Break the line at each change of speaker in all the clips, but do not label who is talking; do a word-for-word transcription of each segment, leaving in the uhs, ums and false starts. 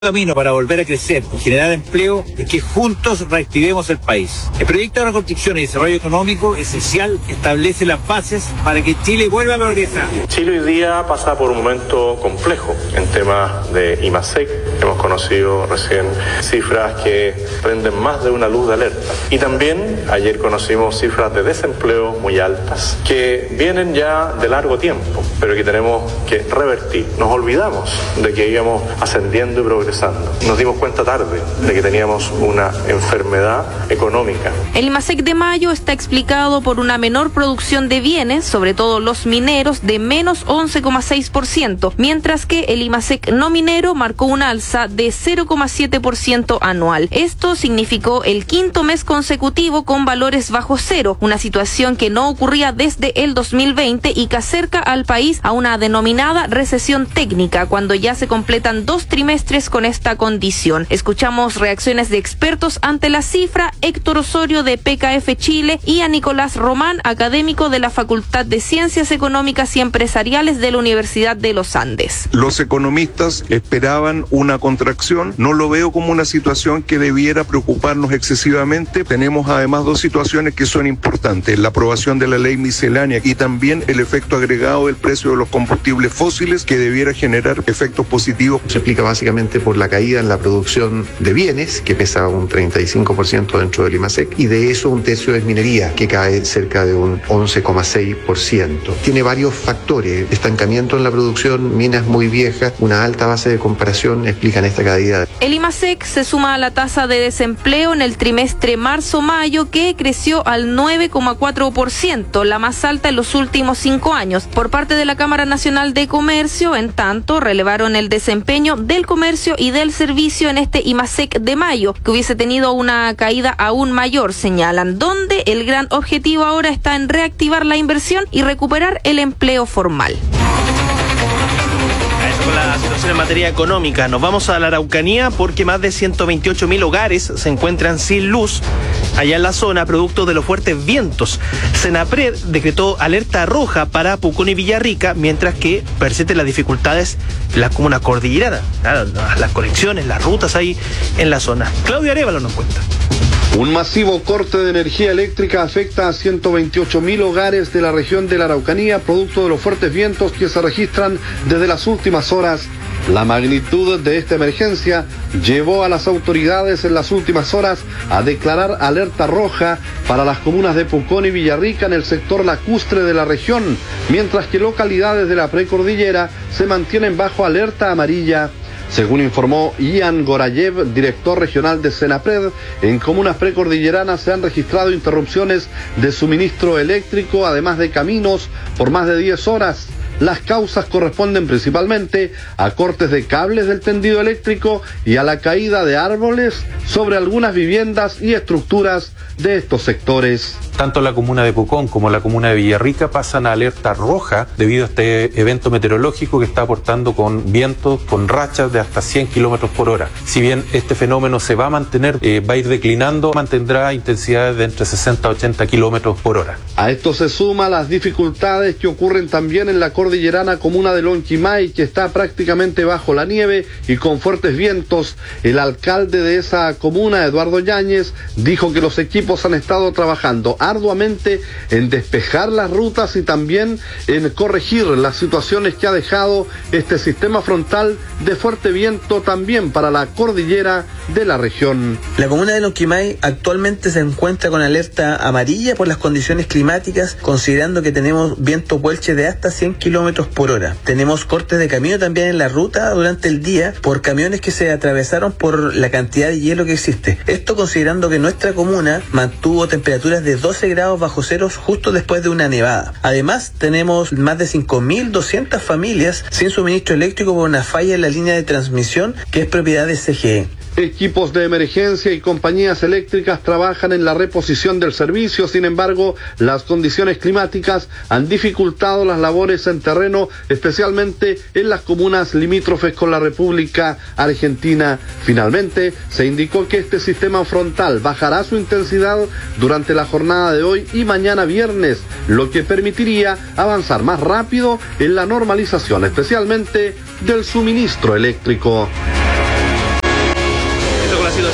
camino para volver a crecer y generar empleo es que juntos reactivemos el país. El proyecto de reconstrucción y desarrollo económico esencial establece las bases para que Chile vuelva a progresar.
Chile hoy día pasa por un momento complejo en temas de IMASEC. Hemos conocido recién cifras que prenden más de una luz de alerta. Y también ayer conocimos cifras de desempleo muy altas que vienen ya de largo tiempo, pero que tenemos que revertir. Nos olvidamos de que íbamos ascendiendo y progresando. Nos dimos cuenta tarde de que teníamos una enfermedad económica.
El IMASEC de mayo está explicado por una menor producción de bienes, sobre todo los mineros, de menos once coma seis por ciento, mientras que el IMASEC no minero marcó una alza de cero coma siete por ciento anual. Esto significó el quinto mes consecutivo con valores bajo cero, una situación que no ocurría desde el dos mil veinte y que acerca al país a una denominada recesión técnica, cuando ya se completan dos trimestres con esta condición. Escuchamos reacciones de expertos ante la cifra: Héctor Osorio de P K F Chile y a Nicolás Román, académico de la Facultad de Ciencias Económicas y Empresariales de la Universidad de los Andes.
Los economistas esperaban una contracción. No lo veo como una situación que debiera preocuparnos excesivamente. Tenemos además dos situaciones que son importantes: la aprobación de la ley miscelánea y también el efecto agregado del precio de los combustibles fósiles, que debiera generar efectos positivos.
Se explica básicamente por la caída en la producción de bienes, que pesa un treinta y cinco por ciento dentro del IMASEC, y de eso un tercio es minería, que cae cerca de un once coma seis por ciento. Tiene varios factores: estancamiento en la producción, minas muy viejas, una alta base de comparación explican esta caída.
El IMASEC se suma a la tasa de desempleo en el trimestre marzo-mayo, que creció al nueve coma cuatro por ciento, la más alta en los últimos cinco años. Por parte de la Cámara Nacional de Comercio, en tanto, relevaron el desempeño del comercio y del servicio en este IMASEC de mayo, que hubiese tenido una caída aún mayor, señalan, donde el gran objetivo ahora está en reactivar la inversión y recuperar el empleo formal.
Con la situación en materia económica, nos vamos a la Araucanía porque más de ciento veintiocho mil hogares se encuentran sin luz allá en la zona, producto de los fuertes vientos. Senapred decretó alerta roja para Pucón y Villarrica, mientras que persisten las dificultades en las comunas cordilleranas, las conexiones, las rutas ahí en la zona. Claudio Arévalo nos cuenta.
Un masivo corte de energía eléctrica afecta a ciento veintiocho mil hogares de la región de la Araucanía, producto de los fuertes vientos que se registran desde las últimas horas. La magnitud de esta emergencia llevó a las autoridades en las últimas horas a declarar alerta roja para las comunas de Pucón y Villarrica en el sector lacustre de la región, mientras que localidades de la precordillera se mantienen bajo alerta amarilla. Según informó Ian Gorayev, director regional de Senapred, en comunas precordilleranas se han registrado interrupciones de suministro eléctrico, además de caminos, por más de diez horas. Las causas corresponden principalmente a cortes de cables del tendido eléctrico y a la caída de árboles sobre algunas viviendas y estructuras de estos sectores.
Tanto la comuna de Pucón como la comuna de Villarrica pasan a alerta roja debido a este evento meteorológico que está aportando con vientos, con rachas de hasta cien kilómetros por hora. Si bien este fenómeno se va a mantener, eh, va a ir declinando, mantendrá intensidades de entre sesenta a ochenta kilómetros por hora.
A esto se suma las dificultades que ocurren también en la cordillerana comuna de Lonquimay, que está prácticamente bajo la nieve y con fuertes vientos. El alcalde de esa comuna, Eduardo Yáñez, dijo que los equipos han estado trabajando arduamente en despejar las rutas y también en corregir las situaciones que ha dejado este sistema frontal de fuerte viento también para la cordillera de la región.
La comuna de Lonquimay actualmente se encuentra con alerta amarilla por las condiciones climáticas, considerando que tenemos viento puelche de hasta cien kilómetros por hora. Tenemos cortes de camino también en la ruta durante el día por camiones que se atravesaron por la cantidad de hielo que existe. Esto considerando que nuestra comuna mantuvo temperaturas de doce grados bajo ceros justo después de una nevada. Además, tenemos más de cinco mil doscientas familias sin suministro eléctrico por una falla en la línea de transmisión que es propiedad de C G E.
Equipos de emergencia y compañías eléctricas trabajan en la reposición del servicio. Sin embargo, las condiciones climáticas han dificultado las labores en terreno, especialmente en las comunas limítrofes con la República Argentina. Finalmente, se indicó que este sistema frontal bajará su intensidad durante la jornada de hoy y mañana viernes, lo que permitiría avanzar más rápido en la normalización, especialmente del suministro eléctrico.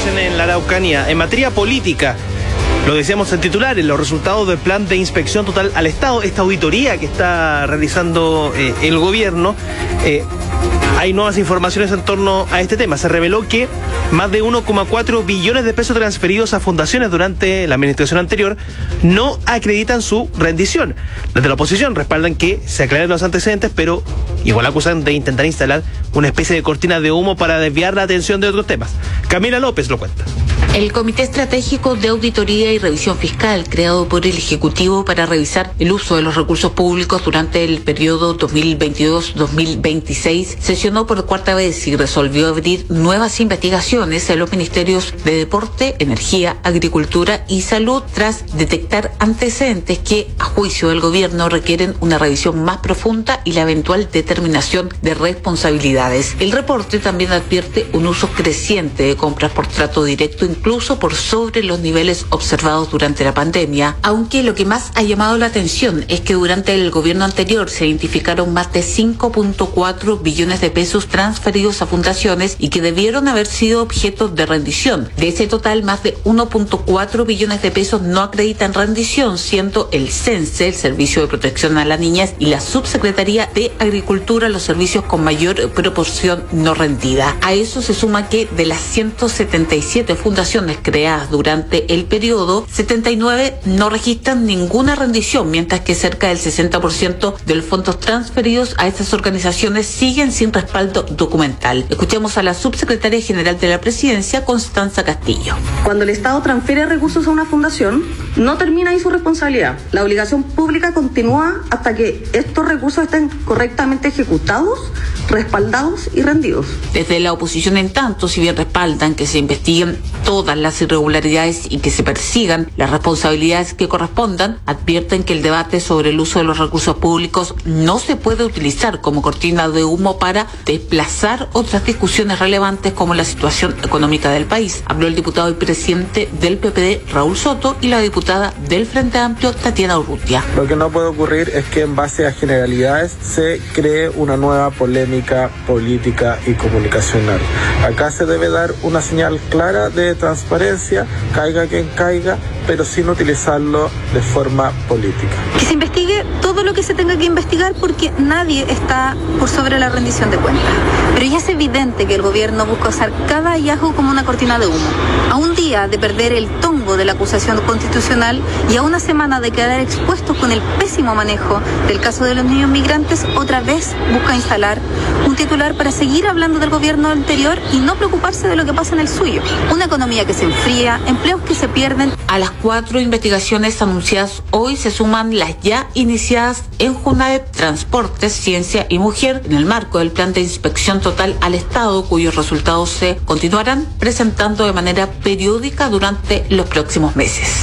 producen en la Araucanía. En materia política, lo decíamos en titulares, los resultados del plan de inspección total al Estado, esta auditoría que está realizando eh, el gobierno, eh, hay nuevas informaciones en torno a este tema. Se reveló que más de uno coma cuatro billones de pesos transferidos a fundaciones durante la administración anterior no acreditan su rendición. Desde la oposición respaldan que se aclaren los antecedentes, pero igual acusan de intentar instalar una especie de cortina de humo para desviar la atención de otros temas. Camila López lo cuenta.
El Comité Estratégico de Auditoría y Revisión Fiscal, creado por el Ejecutivo para revisar el uso de los recursos públicos durante el periodo dos mil veintidós dos mil veintiséis, sesionó por cuarta vez y resolvió abrir nuevas investigaciones en los ministerios de Deporte, Energía, Agricultura y Salud tras detectar antecedentes que, a juicio del gobierno, requieren una revisión más profunda y la eventual determinación de responsabilidades. El reporte también advierte un uso creciente de compras por trato directo, incluso por sobre los niveles observados durante la pandemia, aunque lo que más ha llamado la atención es que durante el gobierno anterior se identificaron más de cinco punto cuatro billones de pesos transferidos a fundaciones y que debieron haber sido objeto de rendición. De ese total, más de uno punto cuatro billones de pesos no acreditan rendición, siendo el CENSE, el Servicio de Protección a la Niñez, y la Subsecretaría de Agricultura los servicios con mayor proporción no rendida. A eso se suma que de las ciento setenta y siete fundaciones creadas durante el periodo, setenta y nueve no registran ninguna rendición, mientras que cerca del sesenta por ciento de los fondos transferidos a estas organizaciones siguen sin respaldo documental. Escuchemos a la subsecretaria general de la Presidencia, Constanza Castillo.
Cuando el Estado transfiere recursos a una fundación, no termina ahí su responsabilidad. La obligación pública continúa hasta que estos recursos estén correctamente ejecutados, respaldados y rendidos.
Desde la oposición, en tanto, si bien respaldan que se investiguen todas las irregularidades y que se persigan las responsabilidades que correspondan, advierten que el debate sobre el uso de los recursos públicos no se puede utilizar como cortina de humo para desplazar otras discusiones relevantes como la situación económica del país. Habló el diputado y presidente del P P D, Raúl Soto, y la diputada del Frente Amplio, Tatiana Urrutia.
Lo que no puede ocurrir es que en base a generalidades se cree una nueva polémica política y comunicacional. Acá se debe dar una señal clara de transparencia, caiga quien caiga, pero sin utilizarlo de forma política.
Que se investigue todo lo que se tenga que investigar, porque nadie está por sobre la rendición de cuentas. Pero ya es evidente que el gobierno busca usar cada hallazgo como una cortina de humo. A un día de perder el tombo de la acusación constitucional y a una semana de quedar expuestos con el pésimo manejo del caso de los niños migrantes, otra vez busca instalar un titular para seguir hablando del gobierno anterior y no preocuparse de lo que pasa en el suyo. Una economía que se enfría, empleos que se pierden.
A las cuatro investigaciones anunciadas hoy se suman las ya iniciadas en JUNAEP, Transportes, Ciencia y Mujer, en el marco del plan de inspección total al Estado, cuyos resultados se continuarán presentando de manera periódica durante los próximos meses.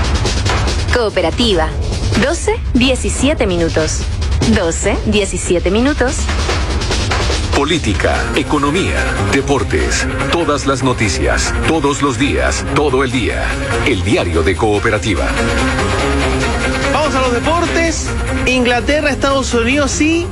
Cooperativa, doce diecisiete minutos. doce diecisiete minutos.
Política, economía, deportes, todas las noticias, todos los días, todo el día. El diario de Cooperativa.
Vamos a los deportes. Inglaterra, Estados Unidos y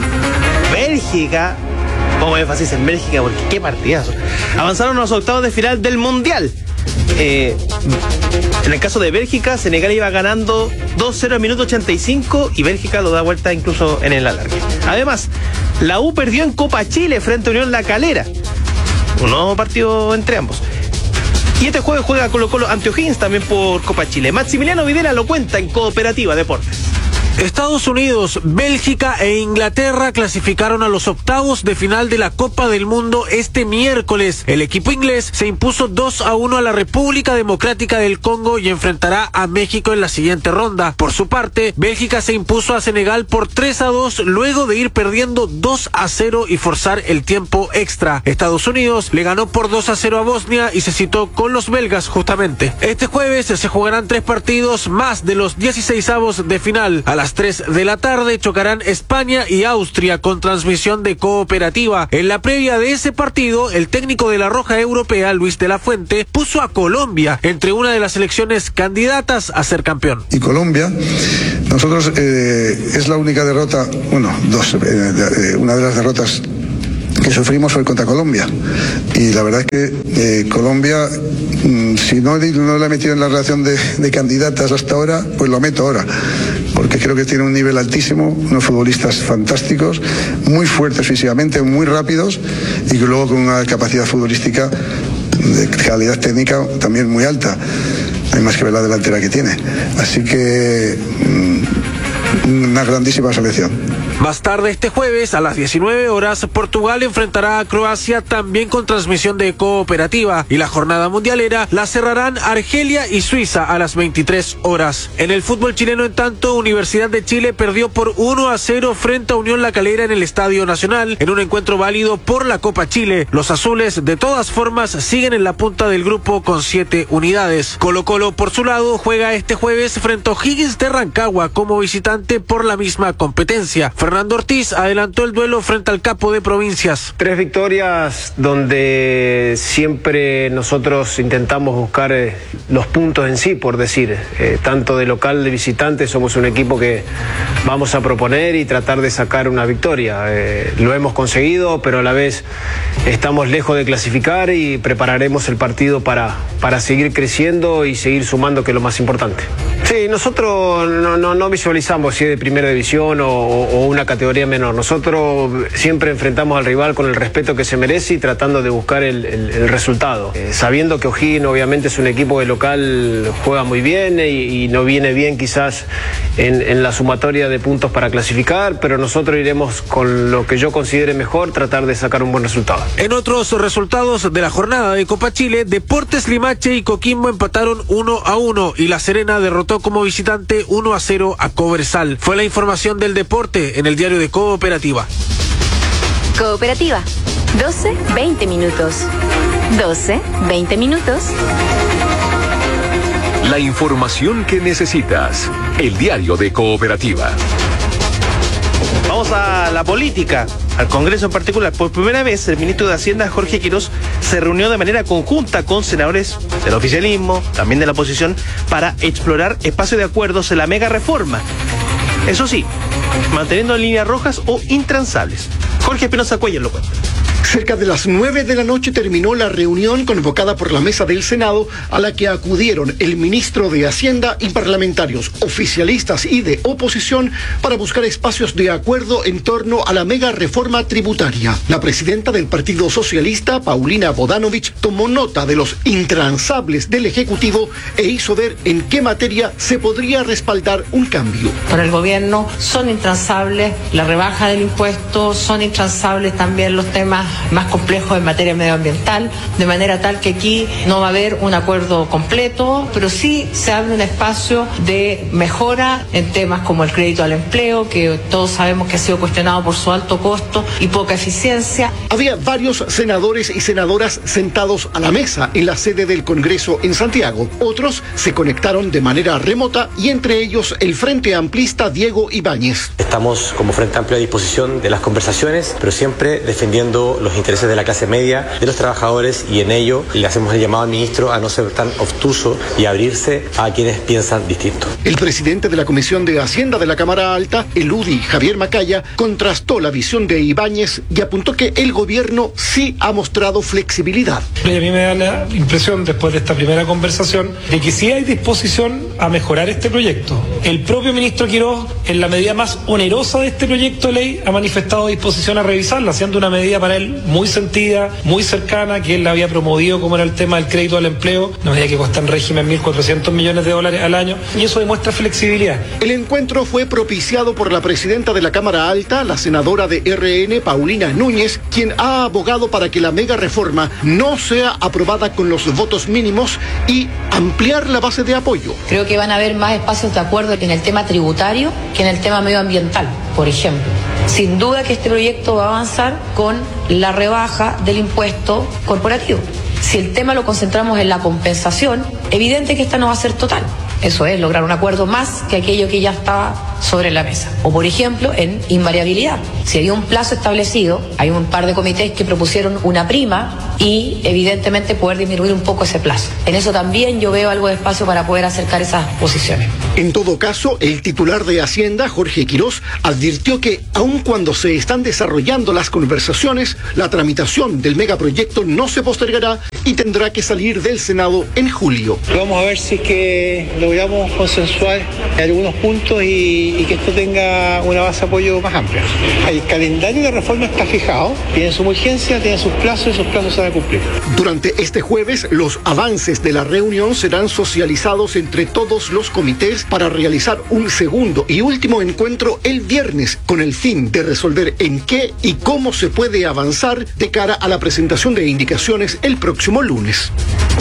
Bélgica. Pongo énfasis en Bélgica porque qué partidazo. Avanzaron a los octavos de final del Mundial. Eh, en el caso de Bélgica, Senegal iba ganando dos cero al minuto ochenta y cinco y Bélgica lo da vuelta incluso en el alargue. Además, la U perdió en Copa Chile frente a Unión La Calera. Un nuevo partido entre ambos. Y este jueves juega Colo Colo ante O'Higgins también por Copa Chile. Maximiliano Videla lo cuenta en Cooperativa Deportes.
Estados Unidos, Bélgica e Inglaterra clasificaron a los octavos de final de la Copa del Mundo este miércoles. El equipo inglés se impuso dos a uno a la República Democrática del Congo y enfrentará a México en la siguiente ronda. Por su parte, Bélgica se impuso a Senegal por tres a dos luego de ir perdiendo dos a cero y forzar el tiempo extra. Estados Unidos le ganó por dos a cero a Bosnia y se citó con los belgas justamente. Este jueves se jugarán tres partidos más de los dieciseisavos de final. A las tres de la tarde chocarán España y Austria con transmisión de Cooperativa. En la previa de ese partido, el técnico de la Roja Europea, Luis de la Fuente, puso a Colombia entre una de las selecciones candidatas a ser campeón.
Y Colombia, nosotros eh, es la única derrota, bueno, dos, eh, de, eh, una de las derrotas que que sufrimos fue contra Colombia. Y la verdad es que eh, Colombia, mmm, si no, no la he metido en la relación de, de candidatas hasta ahora, pues lo meto ahora. Porque creo que tiene un nivel altísimo, unos futbolistas fantásticos, muy fuertes físicamente, muy rápidos y que luego con una capacidad futbolística de calidad técnica también muy alta. Hay más que ver la delantera que tiene. Así que mmm, una grandísima selección.
Más tarde este jueves a las diecinueve horas, Portugal enfrentará a Croacia también con transmisión de Cooperativa y la jornada mundialera la cerrarán Argelia y Suiza a las veintitrés horas. En el fútbol chileno, en tanto, Universidad de Chile perdió por uno a cero frente a Unión La Calera en el Estadio Nacional en un encuentro válido por la Copa Chile. Los azules de todas formas siguen en la punta del grupo con siete unidades. Colo Colo por su lado juega este jueves frente a O'Higgins de Rancagua como visitante por la misma competencia. Fernando Ortiz adelantó el duelo frente al capo de provincias.
Tres victorias donde siempre nosotros intentamos buscar eh, los puntos en sí, por decir, eh, tanto de local de visitante, somos un equipo que vamos a proponer y tratar de sacar una victoria. Eh, lo hemos conseguido, pero a la vez estamos lejos de clasificar y prepararemos el partido para, para seguir creciendo y seguir sumando, que es lo más importante. Sí, nosotros no, no, no visualizamos si es de primera división o, o una categoría menor. Nosotros siempre enfrentamos al rival con el respeto que se merece y tratando de buscar el, el, el resultado. Eh, sabiendo que O'Higgins obviamente es un equipo de local, juega muy bien y, y no viene bien quizás en, en la sumatoria de puntos para clasificar, pero nosotros iremos con lo que yo considere mejor, tratar de sacar un buen resultado.
En otros resultados de la jornada de Copa Chile, Deportes Limache y Coquimbo empataron uno a uno y La Serena derrotó como visitante uno a cero a Cobresal. Fue la información del deporte en el diario de Cooperativa.
Cooperativa, doce, veinte minutos. doce, veinte minutos.
La información que necesitas. El diario de Cooperativa.
Vamos a la política, al Congreso en particular. Por primera vez, el ministro de Hacienda, Jorge Quirós, se reunió de manera conjunta con senadores del oficialismo, también de la oposición, para explorar espacios de acuerdos en la mega reforma. Eso sí, manteniendo líneas rojas o intransables. Jorge Espinosa Cuellar lo cuenta.
Cerca de las nueve de la noche terminó la reunión convocada por la mesa del Senado, a la que acudieron el ministro de Hacienda y parlamentarios oficialistas y de oposición para buscar espacios de acuerdo en torno a la mega reforma tributaria. La presidenta del Partido Socialista, Paulina Bodanovich, tomó nota de los intransables del Ejecutivo e hizo ver en qué materia se podría respaldar un cambio.
Para el gobierno son intransables la rebaja del impuesto, son intransables también los temas más complejos en materia medioambiental, de manera tal que aquí no va a haber un acuerdo completo, pero sí se abre un espacio de mejora en temas como el crédito al empleo, que todos sabemos que ha sido cuestionado por su alto costo y poca eficiencia.
Había varios senadores y senadoras sentados a la mesa en la sede del Congreso en Santiago. Otros se conectaron de manera remota y entre ellos el Frente Amplista Diego Ibáñez.
Estamos como Frente Amplio a disposición de las conversaciones, pero siempre defendiendo los intereses de la clase media, de los trabajadores, y en ello le hacemos el llamado al ministro a no ser tan obtuso y abrirse a quienes piensan distinto.
El presidente de la Comisión de Hacienda de la Cámara Alta, el U D I, Javier Macaya, contrastó la visión de Ibáñez y apuntó que el gobierno sí ha mostrado flexibilidad.
A mí me da la impresión, después de esta primera conversación, de que sí hay disposición a mejorar este proyecto. El propio ministro Quirós, en la medida más onerosa de este proyecto de ley, ha manifestado disposición a revisarla, siendo una medida para él muy sentida, muy cercana, que él la había promovido, como era el tema del crédito al empleo, una medida que cuesta en régimen mil cuatrocientos millones de dólares al año, y eso demuestra flexibilidad.
El encuentro fue propiciado por la presidenta de la Cámara Alta, la senadora de R N, Paulina Núñez, quien ha abogado para que la mega reforma no sea aprobada con los votos mínimos y ampliar la base de apoyo.
Creo que van a haber más espacios de acuerdo en el tema tributario que en el tema medioambiental, por ejemplo. Sin duda que este proyecto va a avanzar con la rebaja del impuesto corporativo. Si el tema lo concentramos en la compensación, evidente que esta no va a ser total. Eso es lograr un acuerdo más que aquello que ya estaba sobre la mesa. O por ejemplo, en invariabilidad. Si había un plazo establecido, hay un par de comités que propusieron una prima y evidentemente poder disminuir un poco ese plazo. En eso también yo veo algo de espacio para poder acercar esas posiciones.
En todo caso, el titular de Hacienda, Jorge Quirós, advirtió que aun cuando se están desarrollando las conversaciones, la tramitación del megaproyecto no se postergará y tendrá que salir del Senado en julio.
Vamos a ver si es que logramos consensuar algunos puntos y, y que esto tenga una base de apoyo más amplia. El calendario de reforma está fijado, tiene su urgencia, tiene sus plazos y sus plazos se van a cumplir.
Durante este jueves, los avances de la reunión serán socializados entre todos los comités para realizar un segundo y último encuentro el viernes con el fin de resolver en qué y cómo se puede avanzar de cara a la presentación de indicaciones el próximo lunes.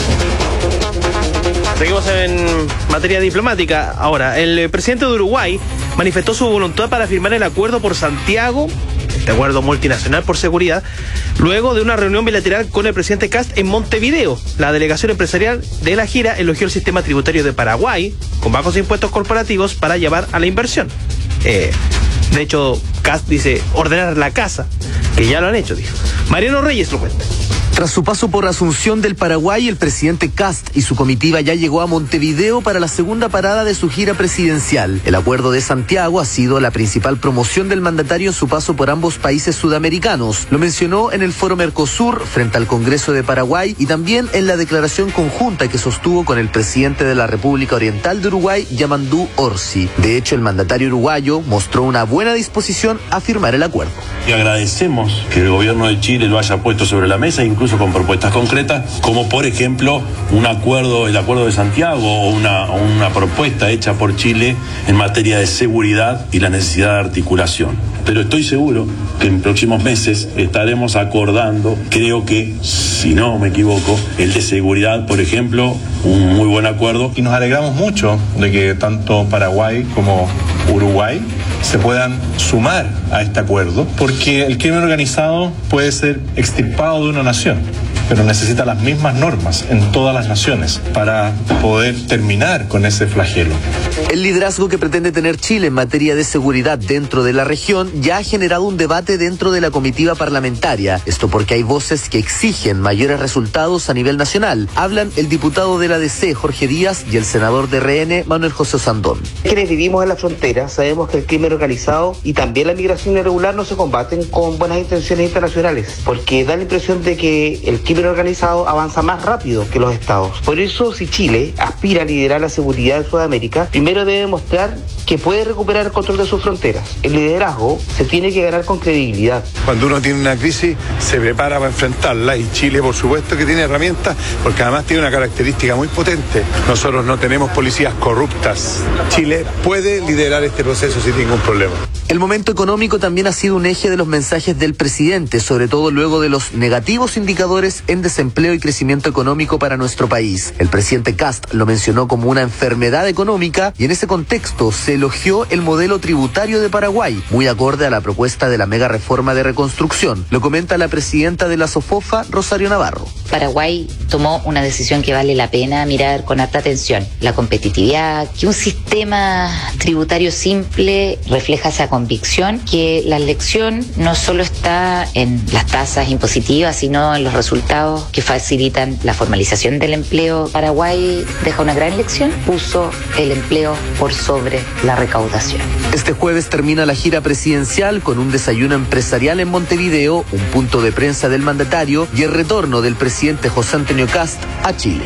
Seguimos en materia diplomática. Ahora, el presidente de Uruguay manifestó su voluntad para firmar el acuerdo por Santiago, este acuerdo multinacional por seguridad, luego de una reunión bilateral con el presidente Kast en Montevideo. La delegación empresarial de la gira elogió el sistema tributario de Paraguay, con bajos impuestos corporativos, para llevar a la inversión. Eh, de hecho, Kast dice ordenar la casa, que ya lo han hecho, dijo. Mariano Reyes lo cuenta.
Tras su paso por Asunción del Paraguay, el presidente Kast y su comitiva ya llegó a Montevideo para la segunda parada de su gira presidencial. El Acuerdo de Santiago ha sido la principal promoción del mandatario en su paso por ambos países sudamericanos. Lo mencionó en el Foro Mercosur frente al Congreso de Paraguay y también en la declaración conjunta que sostuvo con el presidente de la República Oriental de Uruguay, Yamandú Orsi. De hecho, el mandatario uruguayo mostró una buena disposición a firmar el acuerdo.
Y agradecemos que el gobierno de Chile lo haya puesto sobre la mesa, incluso con propuestas concretas, como por ejemplo un acuerdo, el Acuerdo de Santiago, o una, una propuesta hecha por Chile en materia de seguridad y la necesidad de articulación. Pero estoy seguro que en próximos meses estaremos acordando, creo que, si no me equivoco, el de seguridad, por ejemplo, un muy buen acuerdo.
Y nos alegramos mucho de que tanto Paraguay como Uruguay se puedan sumar a este acuerdo, porque el crimen organizado puede ser extirpado de una nación, pero necesita las mismas normas en todas las naciones para poder terminar con ese flagelo.
El liderazgo que pretende tener Chile en materia de seguridad dentro de la región ya ha generado un debate dentro de la comitiva parlamentaria. Esto porque hay voces que exigen mayores resultados a nivel nacional. Hablan el diputado de la D C, Jorge Díaz, y el senador de R N, Manuel José Sandón.
Quienes vivimos en la frontera sabemos que el crimen organizado y también la migración irregular no se combaten con buenas intenciones internacionales, porque da la impresión de que el crimen organizado avanza más rápido que los estados. Por eso, si Chile aspira a liderar la seguridad en Sudamérica, primero debe demostrar que puede recuperar el control de sus fronteras. El liderazgo se tiene que ganar con credibilidad.
Cuando uno tiene una crisis, se prepara para enfrentarla, y Chile, por supuesto, que tiene herramientas, porque además tiene una característica muy potente. Nosotros no tenemos policías corruptas. Chile puede liderar este proceso sin ningún problema.
El momento económico también ha sido un eje de los mensajes del presidente, sobre todo luego de los negativos indicadores en desempleo y crecimiento económico para nuestro país. El presidente Kast lo mencionó como una enfermedad económica y en ese contexto se elogió el modelo tributario de Paraguay, muy acorde a la propuesta de la mega reforma de reconstrucción. Lo comenta la presidenta de la SOFOFA, Rosario Navarro.
Paraguay tomó una decisión que vale la pena mirar con alta atención. La competitividad, que un sistema tributario simple refleja esa convicción, que la lección no solo está en las tasas impositivas, sino en los resultados que facilitan la formalización del empleo. Paraguay deja una gran lección, puso el empleo por sobre la recaudación.
Este jueves termina la gira presidencial con un desayuno empresarial en Montevideo, un punto de prensa del mandatario y el retorno del presidente José Antonio Kast a Chile.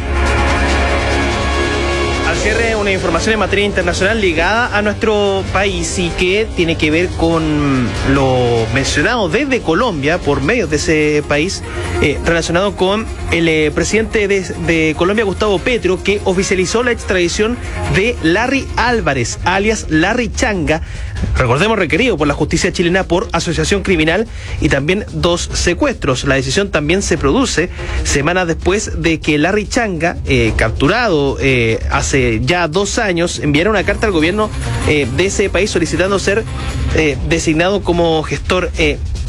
Al cierre, una información en materia internacional ligada a nuestro país y que tiene que ver con lo mencionado desde Colombia por medios de ese país, eh, relacionado con el eh, presidente de, de Colombia, Gustavo Petro, que oficializó la extradición de Larry Álvarez, alias Larry Changa, recordemos, requerido por la justicia chilena por asociación criminal y también dos secuestros. La decisión también se produce semanas después de que Larry Changa, eh, capturado eh, hace ya dos años, enviara una carta al gobierno eh, de ese país solicitando ser eh, designado como gestor eh,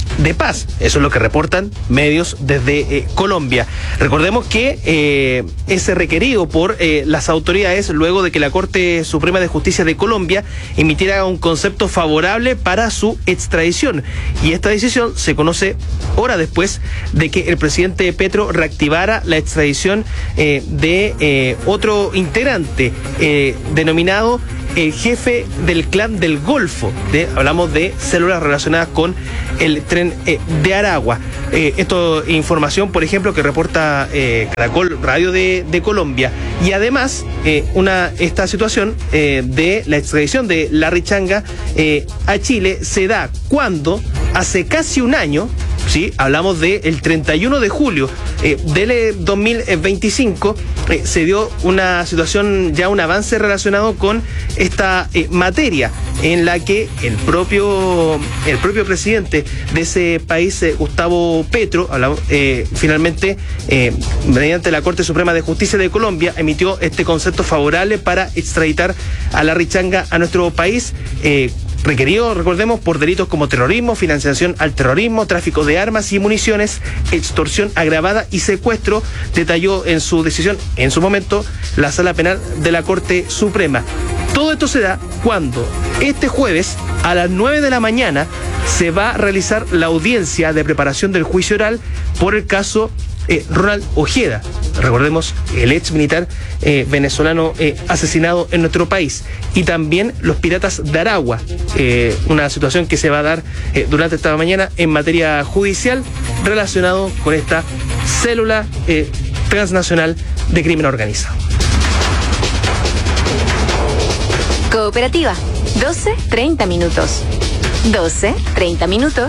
de paz. Eso es lo que reportan medios desde eh, Colombia. Recordemos que eh, es requerido por eh, las autoridades luego de que la Corte Suprema de Justicia de Colombia emitiera un concepto favorable para su extradición. Y esta decisión se conoce horas después de que el presidente Petro reactivara la extradición eh, de eh, otro integrante eh, denominado el jefe del clan del Golfo. De, hablamos de células relacionadas con el tren eh, de Aragua. Eh, esto es información, por ejemplo, que reporta eh, Caracol Radio de, de Colombia. Y además, eh, una esta situación eh, de la extradición de Larry Changa eh, a Chile se da cuando hace casi un año, sí, hablamos del treinta y uno de julio eh, del dos mil veinticinco, eh, se dio una situación, ya un avance relacionado con esta eh, materia, en la que el propio el propio presidente de ese país, eh, Gustavo Petro, hablamos, eh, finalmente, eh, mediante la Corte Suprema de Justicia de Colombia, emitió este concepto favorable para extraditar a Larry Changa a nuestro país, eh, requerido, recordemos, por delitos como terrorismo, financiación al terrorismo, tráfico de armas y municiones, extorsión agravada y secuestro, detalló en su decisión, en su momento, la Sala Penal de la Corte Suprema. Todo esto se da cuando este jueves a las nueve de la mañana se va a realizar la audiencia de preparación del juicio oral por el caso Eh, Ronald Ojeda, recordemos, el ex militar eh, venezolano eh, asesinado en nuestro país, y también los piratas de Aragua, eh, una situación que se va a dar eh, durante esta mañana en materia judicial relacionado con esta célula eh, transnacional de crimen organizado.
Cooperativa, doce treinta minutos. doce treinta minutos.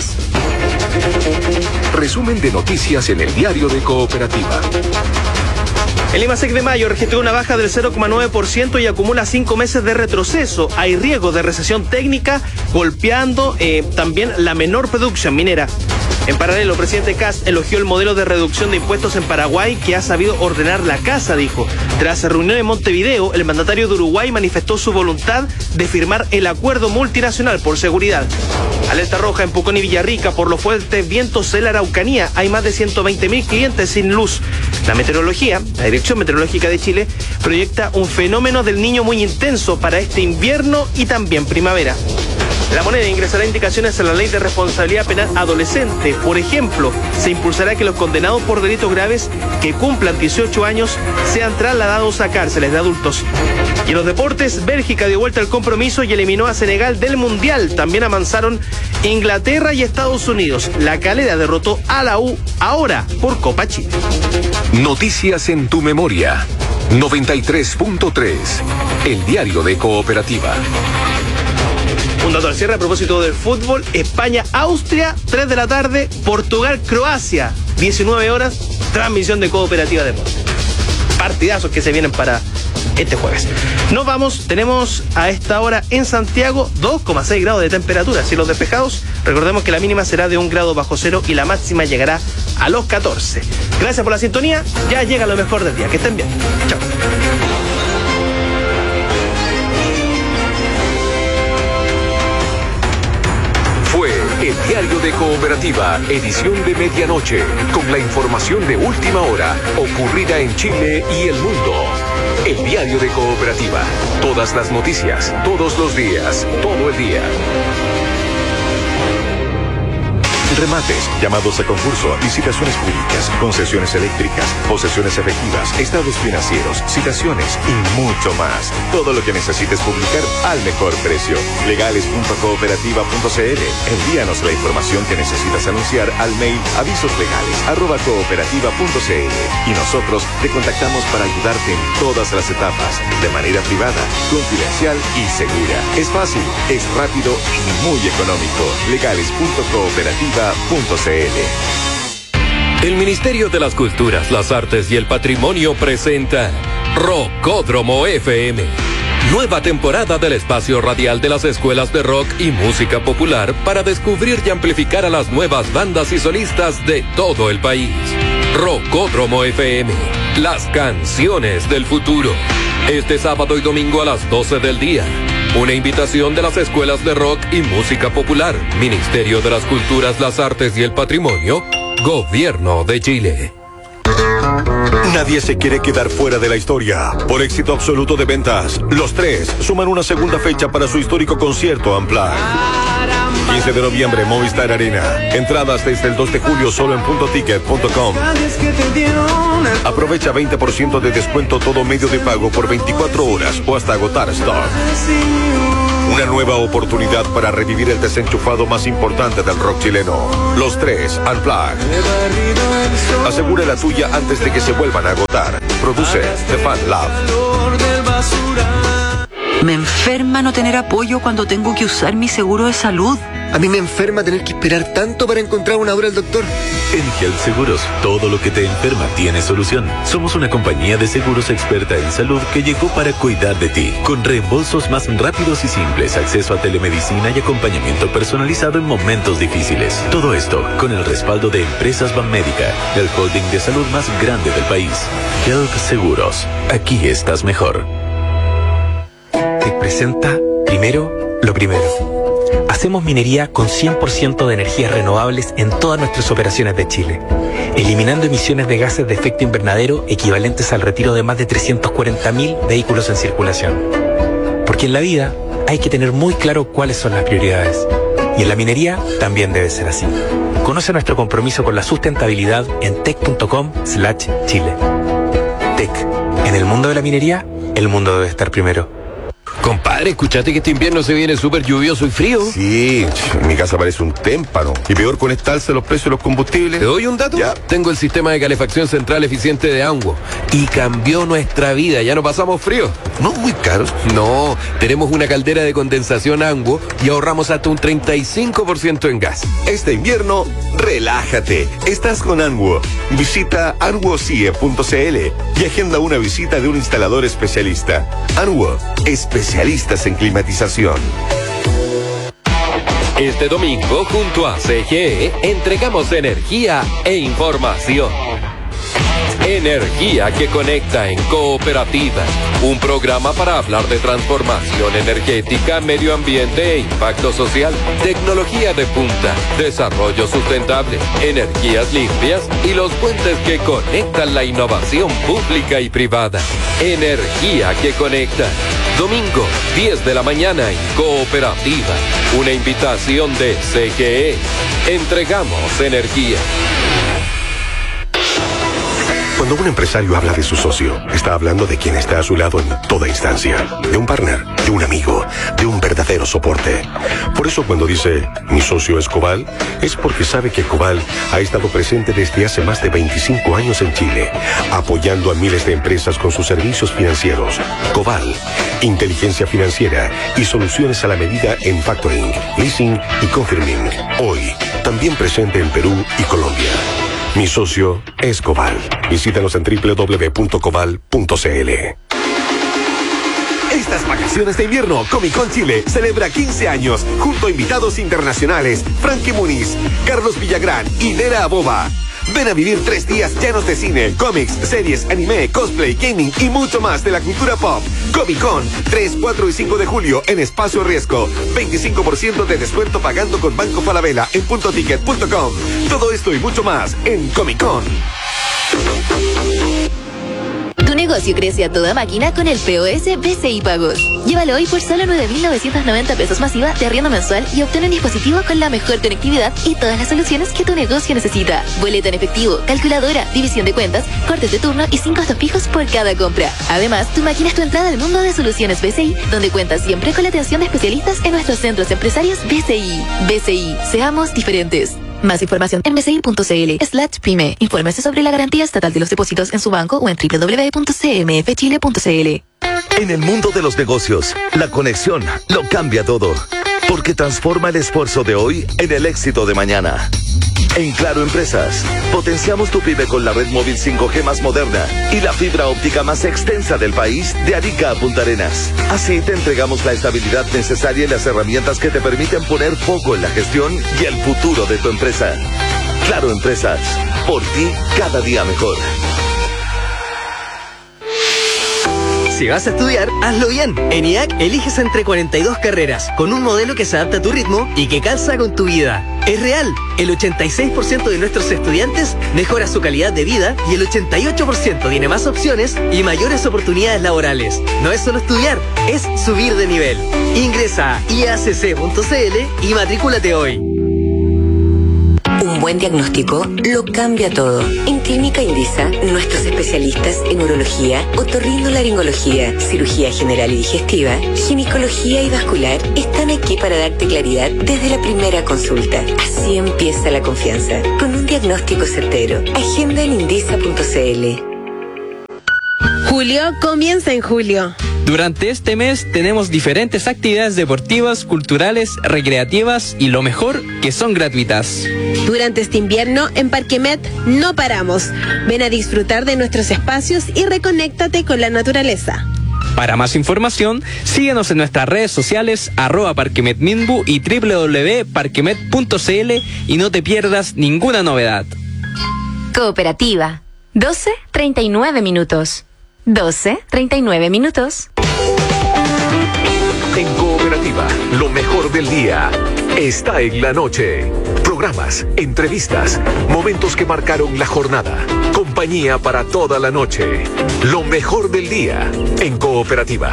Resumen de noticias en el diario de Cooperativa.
El IMASEC de mayo registró una baja del cero coma nueve por ciento y acumula cinco meses de retroceso. Hay riesgo de recesión técnica, golpeando eh, también la menor producción minera. En paralelo, el presidente Kast elogió el modelo de reducción de impuestos en Paraguay, que ha sabido ordenar la casa, dijo. Tras reunión en Montevideo, el mandatario de Uruguay manifestó su voluntad de firmar el acuerdo multinacional por seguridad. Alerta roja en Pucón y Villarrica por los fuertes vientos en la Araucanía. Hay más de ciento veinte mil clientes sin luz. La meteorología, la Dirección Meteorológica de Chile, proyecta un fenómeno del Niño muy intenso para este invierno y también primavera. La Moneda ingresará indicaciones a la Ley de Responsabilidad Penal Adolescente. Por ejemplo, se impulsará que los condenados por delitos graves que cumplan dieciocho años sean trasladados a cárceles de adultos. Y en los deportes, Bélgica dio vuelta al compromiso y eliminó a Senegal del Mundial. También avanzaron Inglaterra y Estados Unidos. La Calera derrotó a la U ahora por Copa Chile.
Noticias en tu memoria. noventa y tres punto tres. El diario de Cooperativa.
Un dato al cierre a propósito del fútbol: España-Austria, tres de la tarde, Portugal-Croacia, diecinueve horas, transmisión de Cooperativa Deportes. Partidazos que se vienen para este jueves. Nos vamos, tenemos a esta hora en Santiago dos coma seis grados de temperatura, cielos despejados. Recordemos que la mínima será de un grado bajo cero y la máxima llegará a los catorce. Gracias por la sintonía, ya llega lo mejor del día, que estén bien. Chao.
El diario de Cooperativa, edición de medianoche, con la información de última hora, ocurrida en Chile y el mundo. El diario de Cooperativa, todas las noticias, todos los días, todo el día. Remates, llamados a concurso, licitaciones públicas, concesiones eléctricas, posesiones efectivas, estados financieros, citaciones y mucho más. Todo lo que necesites publicar al mejor precio. legales punto cooperativa punto c l. Envíanos la información que necesitas anunciar al mail avisoslegales arroba cooperativa punto c l y nosotros te contactamos para ayudarte en todas las etapas, de manera privada, confidencial y segura. Es fácil, es rápido y muy económico. legales punto cooperativa punto c l.
El Ministerio de las Culturas, las Artes y el Patrimonio presenta Rockódromo F M. Nueva temporada del espacio radial de las escuelas de rock y música popular para descubrir y amplificar a las nuevas bandas y solistas de todo el país. Rockódromo F M, las canciones del futuro. Este sábado y domingo a las doce del día. Una invitación de las escuelas de rock y música popular, Ministerio de las Culturas, las Artes y el Patrimonio, Gobierno de Chile.
Nadie se quiere quedar fuera de la historia. Por éxito absoluto de ventas, Los Tres suman una segunda fecha para su histórico concierto Unplugged. quince de noviembre, Movistar Arena. Entradas desde el dos de julio solo en punto ticket punto com. Aprovecha veinte por ciento de descuento todo medio de pago por veinticuatro horas o hasta agotar stock. Una nueva oportunidad para revivir el desenchufado más importante del rock chileno. Los Tres Unplugged. Asegura la tuya antes de que se vuelvan a agotar. Produce The Fan Lab.
Me enferma no tener apoyo cuando tengo que usar mi seguro de salud.
A mí me enferma tener que esperar tanto para encontrar una hora al doctor.
En Health Seguros, todo lo que te enferma tiene solución. Somos una compañía de seguros experta en salud que llegó para cuidar de ti, con reembolsos más rápidos y simples, acceso a telemedicina y acompañamiento personalizado en momentos difíciles. Todo esto con el respaldo de Empresas Banmédica, el holding de salud más grande del país. Health Seguros, aquí estás mejor.
Te presenta primero lo primero. Hacemos minería con cien por ciento de energías renovables en todas nuestras operaciones de Chile, eliminando emisiones de gases de efecto invernadero equivalentes al retiro de más de trescientos cuarenta mil vehículos en circulación. Porque en la vida hay que tener muy claro cuáles son las prioridades. Y en la minería también debe ser así. Conoce nuestro compromiso con la sustentabilidad en tec punto com slash chile. Tec. En el mundo de la minería, el mundo debe estar primero.
Compadre, escuchaste que este invierno se viene súper lluvioso y frío.
Sí, mi casa parece un témpano. Y peor con esta alza de los precios de los combustibles.
¿Te doy un dato?
Ya.
Tengo el sistema de calefacción central eficiente de Anguo y cambió nuestra vida. Ya no pasamos frío.
No muy caro.
No, tenemos una caldera de condensación Anguo y ahorramos hasta un treinta y cinco por ciento en gas.
Este invierno, relájate. Estás con Anguo. Visita anguo c i e punto c l y agenda una visita de un instalador especialista. Anguo, especialistas en climatización.
Este domingo, junto a C G E, entregamos energía e información. Energía que conecta en Cooperativa, un programa para hablar de transformación energética, medio ambiente e impacto social, tecnología de punta, desarrollo sustentable, energías limpias y los puentes que conectan la innovación pública y privada. Energía que conecta. Domingo, diez de la mañana en Cooperativa. Una invitación de C G E. Entregamos energía.
Cuando un empresario habla de su socio, está hablando de quien está a su lado en toda instancia. De un partner, de un amigo, de un verdadero soporte. Por eso cuando dice, mi socio es Cobal, es porque sabe que Cobal ha estado presente desde hace más de veinticinco años en Chile, apoyando a miles de empresas con sus servicios financieros. Cobal, inteligencia financiera y soluciones a la medida en factoring, leasing y confirming. Hoy, también presente en Perú y Colombia. Mi socio es Cobal. Visítanos en doble u doble u doble u punto cobal punto c l.
Estas vacaciones de invierno, Comic Con Chile celebra quince años junto a invitados internacionales Frankie Muniz, Carlos Villagrán y Nera Aboba. Ven a vivir tres días llenos de cine, cómics, series, anime, cosplay, gaming y mucho más de la cultura pop. Comic Con, tres, cuatro y cinco de julio en Espacio Riesgo. veinticinco por ciento de descuento pagando con Banco Falabella en punto ticket punto com. Todo esto y mucho más en Comic Con.
Tu negocio crece a toda máquina con el P O S B C I Pagos. Llévalo hoy por solo nueve mil novecientos noventa pesos masiva de arriendo mensual y obtén un dispositivo con la mejor conectividad y todas las soluciones que tu negocio necesita. Boleta en efectivo, calculadora, división de cuentas, cortes de turno y sin costos fijos por cada compra. Además, tu máquina es tu entrada al mundo de soluciones B C I, donde cuentas siempre con la atención de especialistas en nuestros centros empresarios B C I. B C I, seamos diferentes. Más información en bci punto c l slash pyme. Infórmese sobre la garantía estatal de los depósitos en su banco o en doble u doble u doble u punto c m f chile punto c l.
En el mundo de los negocios, la conexión lo cambia todo, porque transforma el esfuerzo de hoy en el éxito de mañana. En Claro Empresas, potenciamos tu pyme con la red móvil cinco G más moderna y la fibra óptica más extensa del país de Arica a Punta Arenas. Así te entregamos la estabilidad necesaria y las herramientas que te permiten poner foco en la gestión y el futuro de tu empresa. Claro Empresas, por ti cada día mejor.
Si vas a estudiar, hazlo bien. En I A C eliges entre cuarenta y dos carreras, con un modelo que se adapta a tu ritmo y que calza con tu vida. Es real. El ochenta y seis por ciento de nuestros estudiantes mejora su calidad de vida y el ochenta y ocho por ciento tiene más opciones y mayores oportunidades laborales. No es solo estudiar, es subir de nivel. Ingresa a i a c c punto c l y matrículate hoy.
Un buen diagnóstico lo cambia todo. En Clínica Indisa, nuestros especialistas en urología, otorrinolaringología, cirugía general y digestiva, ginecología y vascular están aquí para darte claridad desde la primera consulta. Así empieza la confianza, con un diagnóstico certero. Agenda en indisa punto c l.
Julio comienza en julio.
Durante este mes tenemos diferentes actividades deportivas, culturales, recreativas y lo mejor, que son gratuitas.
Durante este invierno, en Parquemet no paramos. Ven a disfrutar de nuestros espacios y reconéctate con la naturaleza.
Para más información, síguenos en nuestras redes sociales, arroba parquemetminbu y doble u doble u doble u punto parquemet punto c l y no te pierdas ninguna novedad.
Cooperativa. doce treinta y nueve minutos. doce treinta y nueve minutos.
En Cooperativa, lo mejor del día está en la noche. Programas, entrevistas, momentos que marcaron la jornada. Compañía para toda la noche. Lo mejor del día en Cooperativa.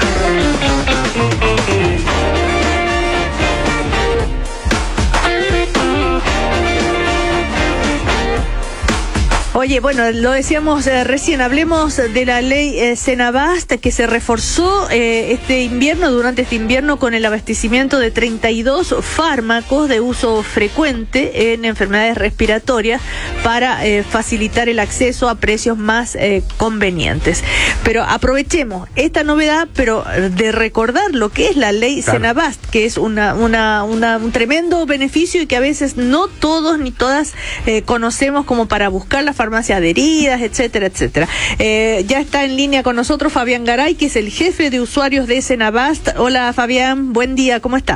Oye, bueno, lo decíamos eh, recién, hablemos de la ley eh, Senabast, que se reforzó eh, este invierno, durante este invierno, con el abastecimiento de treinta y dos fármacos de uso frecuente en enfermedades respiratorias para eh, facilitar el acceso a precios más eh, convenientes. Pero aprovechemos esta novedad, pero de recordar lo que es la ley claro. Senabast, que es una, una, una, un tremendo beneficio y que a veces no todos ni todas eh, conocemos como para buscar la farmacia adheridas, etcétera, etcétera. Eh, ya está en línea con nosotros Fabián Garay, que es el jefe de usuarios de Senabast. Hola Fabián, buen día, ¿cómo está?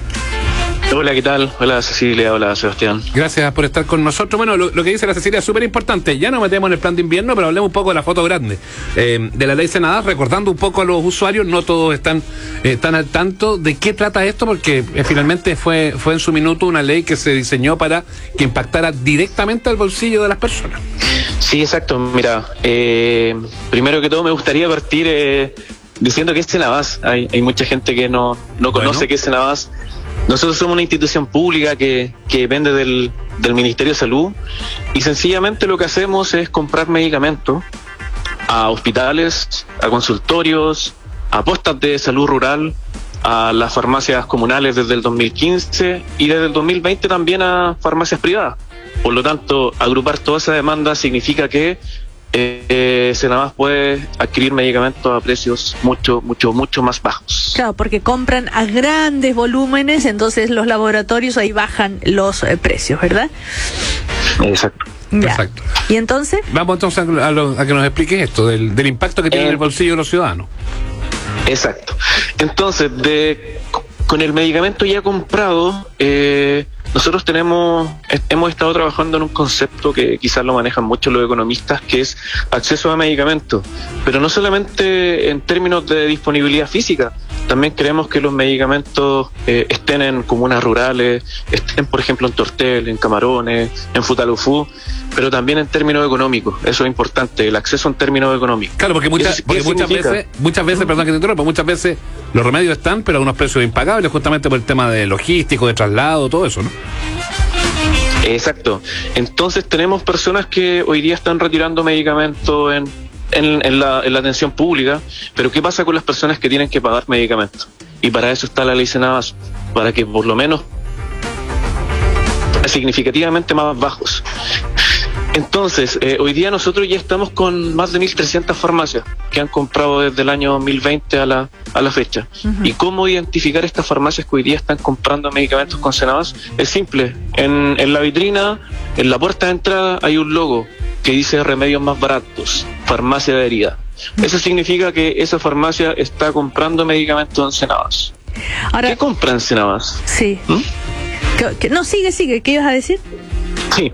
Hola, ¿qué tal? Hola Cecilia, hola Sebastián.
Gracias por estar con nosotros. Bueno, lo, lo que dice la Cecilia es súper importante. Ya nos metemos en el plan de invierno, pero hablemos un poco de la foto grande eh, de la ley Senabast, recordando un poco a los usuarios. No todos están, eh, están al tanto de qué trata esto, porque eh, finalmente fue, fue en su minuto una ley que se diseñó para que impactara directamente al bolsillo de las personas.
Sí, exacto. Mira, eh, primero que todo me gustaría partir eh, diciendo que es Senabast. Hay, hay mucha gente que no, no conoce bueno. qué es Senabast. Nosotros somos una institución pública que, que depende del, del Ministerio de Salud y sencillamente lo que hacemos es comprar medicamentos a hospitales, a consultorios, a postas de salud rural, a las farmacias comunales desde el dos mil quince y desde el dos mil veinte también a farmacias privadas. Por lo tanto, agrupar toda esa demanda significa que Eh, Senabast puede adquirir medicamentos a precios mucho, mucho, mucho más bajos.
Claro, porque compran a grandes volúmenes, entonces los laboratorios ahí bajan los eh, precios, ¿verdad?
Exacto.
Ya.
Exacto.
¿Y entonces?
Vamos entonces a, lo, a que nos expliques esto, del, del impacto que tiene eh, en el bolsillo de los ciudadanos.
Exacto. Entonces, de con el medicamento ya comprado, eh, nosotros tenemos, hemos estado trabajando en un concepto que quizás lo manejan mucho los economistas, que es acceso a medicamentos, pero no solamente en términos de disponibilidad física, también queremos que los medicamentos eh, estén en comunas rurales, estén por ejemplo en Tortel, en Camarones, en Futalufú, pero también en términos económicos. Eso es importante, el acceso en términos económicos.
Claro, porque muchas, porque muchas veces, muchas veces, perdón que te interrumpa, muchas veces los remedios están, pero a unos precios impagables, justamente por el tema de logístico, de traslado, todo eso, ¿no?
Exacto. Entonces tenemos personas que hoy día están retirando medicamentos en, en, en, la, en la atención pública, pero ¿qué pasa con las personas que tienen que pagar medicamentos? Y para eso está la ley Senabast, para que por lo menos significativamente más bajos. Entonces, eh, hoy día nosotros ya estamos con más de mil trescientas farmacias que han comprado desde el año dos mil veinte a la, a la fecha. Uh-huh. ¿Y cómo identificar estas farmacias que hoy día están comprando medicamentos con Senabast? Es simple. En, en la vitrina, en la puerta de entrada, hay un logo que dice remedios más baratos, farmacia adherida. Uh-huh. Eso significa que esa farmacia está comprando medicamentos en Senabast. Ahora, ¿qué compran en Senabast?
Sí. ¿Mm? Que, que, no, sigue, sigue. ¿Qué ibas a decir?
Sí.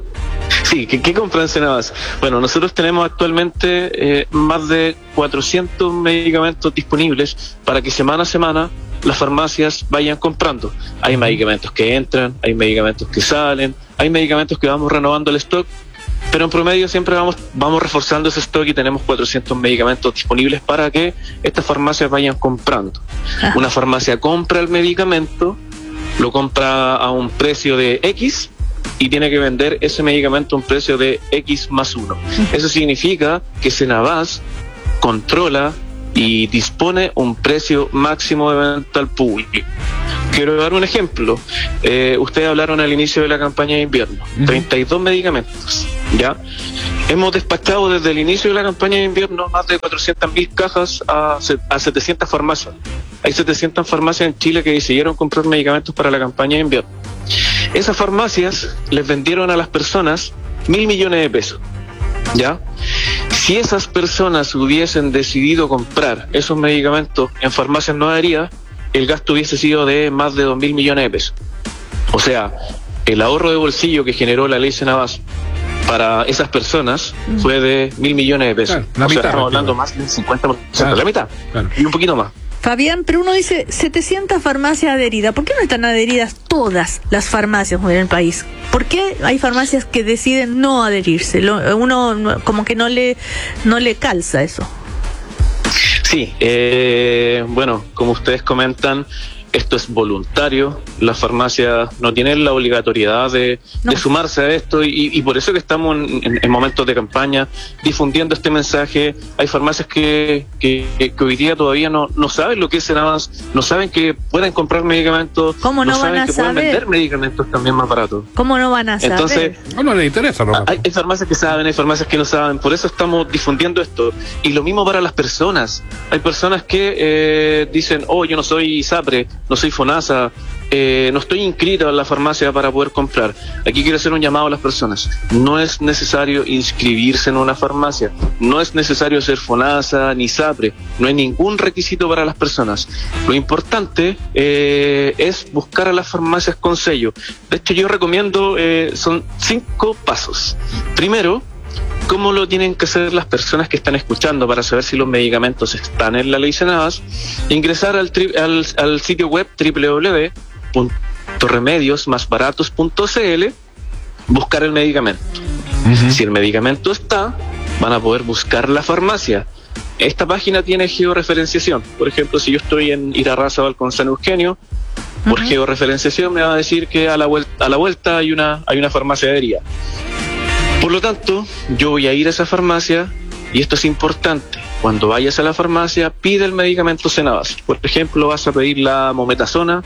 Sí, ¿qué, qué compran Senabas? Bueno, nosotros tenemos actualmente eh, más de cuatrocientos medicamentos disponibles para que semana a semana las farmacias vayan comprando. Hay medicamentos que entran, hay medicamentos que salen, hay medicamentos que vamos renovando el stock, pero en promedio siempre vamos, vamos reforzando ese stock y tenemos cuatrocientos medicamentos disponibles para que estas farmacias vayan comprando. Ah. Una farmacia compra el medicamento, lo compra a un precio de X y tiene que vender ese medicamento a un precio de X más uno. Eso significa que Senabas controla y dispone un precio máximo de venta al público. Quiero dar un ejemplo. Eh, ustedes hablaron al inicio de la campaña de invierno. Uh-huh. treinta y dos medicamentos, ¿ya? Hemos despachado desde el inicio de la campaña de invierno más de cuatrocientas mil cajas a, a setecientas farmacias. Hay setecientas farmacias en Chile que decidieron comprar medicamentos para la campaña de invierno. Esas farmacias les vendieron a las personas mil millones de pesos, ¿ya? Si esas personas hubiesen decidido comprar esos medicamentos en farmacias no adheridas, el gasto hubiese sido de más de dos mil millones de pesos. O sea, el ahorro de bolsillo que generó la ley Senabas para esas personas mm. fue de mil millones de pesos. Claro, la o mitad, sea, estamos hablando más del cincuenta por ciento, claro, la mitad, claro, y un poquito más.
Fabián, pero uno dice setecientas farmacias adheridas. ¿Por qué no están adheridas todas las farmacias en el país? ¿Por qué hay farmacias que deciden no adherirse? Lo, uno como que no le no le calza eso.
Sí, eh, bueno, como ustedes comentan, esto es voluntario. Las farmacias no tienen la obligatoriedad de, no. de sumarse a esto y, y por eso que estamos en, en, en momentos de campaña difundiendo este mensaje. Hay farmacias que, que, que hoy día todavía no, no saben lo que es Senabas, no saben que pueden comprar medicamentos,
¿Cómo no, no
saben
van a
que
saber?
Pueden vender medicamentos también más baratos.
¿Cómo no van a saber?
Entonces,
no, no les interesa, ¿no?
hay, hay farmacias que saben, hay farmacias que no saben, por eso estamos difundiendo esto. Y lo mismo para las personas. Hay personas que eh, dicen, oh, yo no soy ISAPRE, no soy FONASA, eh, no estoy inscrito en la farmacia para poder comprar. Aquí quiero hacer un llamado a las personas. No es necesario inscribirse en una farmacia, no es necesario ser FONASA ni ISAPRE, no hay ningún requisito para las personas. Lo importante eh, es buscar a las farmacias con sello. De hecho, yo recomiendo, eh, son cinco pasos. Primero, ¿cómo lo tienen que hacer las personas que están escuchando para saber si los medicamentos están en la ley Senabas? Ingresar al, tri- al, al sitio web doble u doble u doble u punto remedios más baratos punto c l, buscar el medicamento. Uh-huh. Si el medicamento está, van a poder buscar la farmacia. Esta página tiene georreferenciación. Por ejemplo, si yo estoy en Irarrázaval con San Eugenio, uh-huh, por georreferenciación me va a decir que a la vuelta, a la vuelta hay una, hay una farmacia adherida. Por lo tanto, yo voy a ir a esa farmacia y esto es importante. Cuando vayas a la farmacia, pide el medicamento Senabas. Por ejemplo, vas a pedir la mometasona,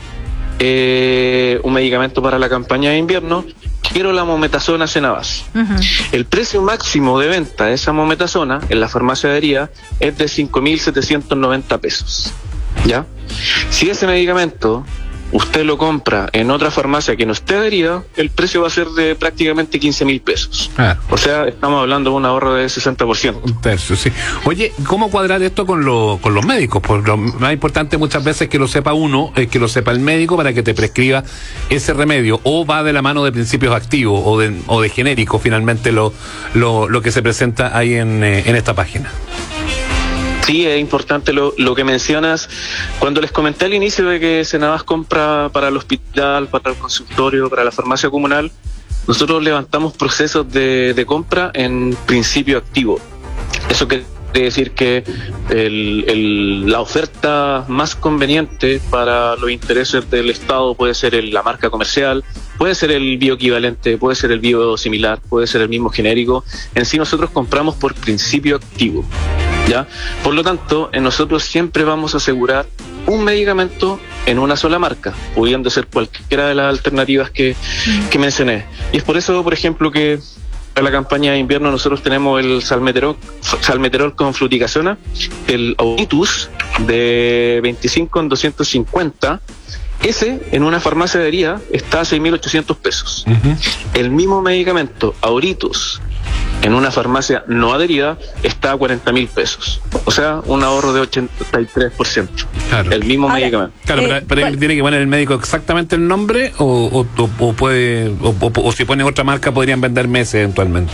eh, un medicamento para la campaña de invierno. Quiero la mometasona Senabas. Uh-huh. El precio máximo de venta de esa mometasona en la farmacia adherida es de cinco mil setecientos noventa pesos. ¿Ya? Si ese medicamento usted lo compra en otra farmacia que no esté adherida, el precio va a ser de prácticamente quince mil pesos. Ah. O sea, estamos hablando de un ahorro de sesenta por ciento.
Un tercio, sí. Oye, ¿cómo cuadrar esto con, lo, con los médicos? Pues lo más importante muchas veces que lo sepa uno, es que lo sepa el médico para que te prescriba ese remedio, o va de la mano de principios activos o de, o de genérico, finalmente lo, lo, lo que se presenta ahí en, eh, en esta página.
Sí, es importante lo, lo que mencionas. Cuando les comenté al inicio de que Senabas compra para el hospital, para el consultorio, para la farmacia comunal, nosotros levantamos procesos de, de compra en principio activo. Eso quiere decir que el, el, la oferta más conveniente para los intereses del Estado puede ser el, la marca comercial, puede ser el bioequivalente, puede ser el biosimilar, puede ser el mismo genérico. En sí nosotros compramos por principio activo, ¿ya? Por lo tanto, en nosotros siempre vamos a asegurar un medicamento en una sola marca, pudiendo ser cualquiera de las alternativas que, que mencioné. Y es por eso, por ejemplo, que para la campaña de invierno nosotros tenemos el salmeterol, salmeterol con fluticasona, el Auritus de veinticinco en doscientos cincuenta. Ese en una farmacia adherida está a seis mil ochocientos pesos. Uh-huh. El mismo medicamento, Auritus, en una farmacia no adherida está a cuarenta mil pesos. O sea, un ahorro de ochenta y tres por ciento.
Claro.
El mismo
Ahora,
medicamento.
Claro, eh, pero, pero tiene que poner el médico exactamente el nombre o, o, o, o puede o, o, o si pone otra marca podrían vender meses eventualmente.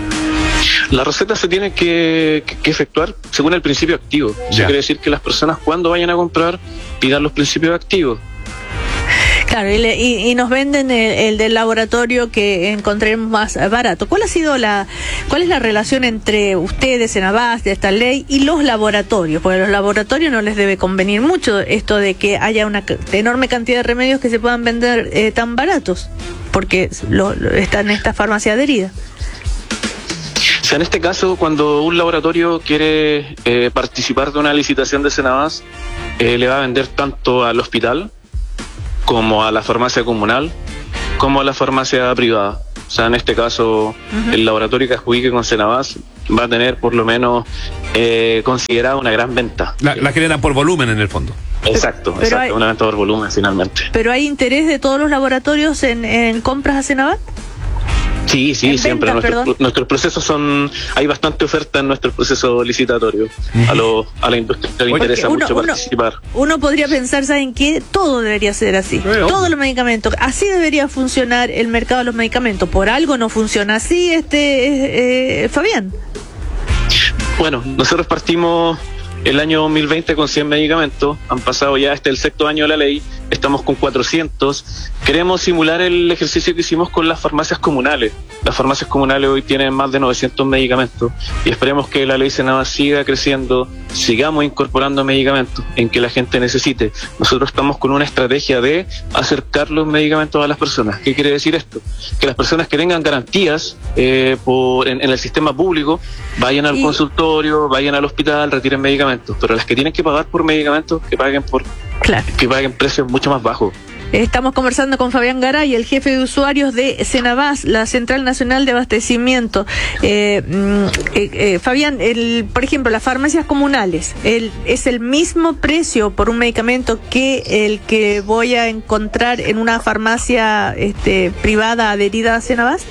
La receta se tiene que, que, que efectuar según el principio activo. Eso quiere decir que las personas cuando vayan a comprar pidan los principios activos.
Claro, y, le, y, y nos venden el, el del laboratorio que encontremos más barato. ¿Cuál ha sido la, cuál es la relación entre ustedes, Senabast, de esta ley, y los laboratorios? Porque a los laboratorios no les debe convenir mucho esto de que haya una enorme cantidad de remedios que se puedan vender eh, tan baratos, porque lo, lo, están en esta farmacia adherida.
O sea, en este caso, cuando un laboratorio quiere eh, participar de una licitación de Senabast, eh, le va a vender tanto al hospital como a la farmacia comunal, como a la farmacia privada. O sea, en este caso, uh-huh. el laboratorio que adjudique con Senabast va a tener por lo menos eh, considerada una gran venta.
La, la generan por volumen en el fondo.
Exacto,
pero
exacto,
hay,
una venta por volumen finalmente.
¿Pero hay interés de todos los laboratorios en, en compras a Senabast?
Sí, sí, siempre. Venta, nuestros, nuestros procesos son, hay bastante oferta en nuestro proceso licitatorio. Uh-huh. A, lo, a la industria le interesa uno, mucho uno, participar.
Uno podría pensar, ¿saben qué? Todo debería ser así. Bueno. Todos los medicamentos. Así debería funcionar el mercado de los medicamentos. Por algo no funciona así, este eh, eh, Fabián.
Bueno, nosotros partimos el año dos mil veinte con cien medicamentos. Han pasado ya, este el sexto año de la ley. Estamos con cuatrocientos. Queremos simular el ejercicio que hicimos con las farmacias comunales. Las farmacias comunales hoy tienen más de novecientos medicamentos y esperemos que la ley Senabast siga creciendo, sigamos incorporando medicamentos en que la gente necesite. Nosotros estamos con una estrategia de acercar los medicamentos a las personas. ¿Qué quiere decir esto? Que las personas que tengan garantías eh, por, en, en el sistema público vayan al y... consultorio, vayan al hospital, retiren medicamentos, pero las que tienen que pagar por medicamentos, que paguen por claro. que paguen precios mucho más bajos.
Estamos conversando con Fabián Garay, el jefe de usuarios de Senabast, la Central Nacional de Abastecimiento. Eh, eh, eh, Fabián, el, por ejemplo, las farmacias comunales, el, ¿es el mismo precio por un medicamento que el que voy a encontrar en una farmacia este, privada adherida a Senabast?